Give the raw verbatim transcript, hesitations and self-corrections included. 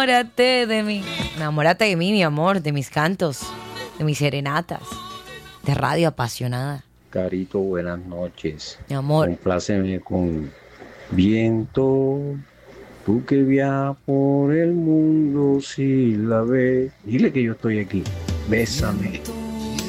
Enamórate de mí. Enamórate de mí, mi amor, de mis cantos, de mis serenatas, de radio apasionada. Carito, buenas noches. Mi amor. Compláceme con viento. Tú que viajas por el mundo, si la ves. Dile que yo estoy aquí. Bésame.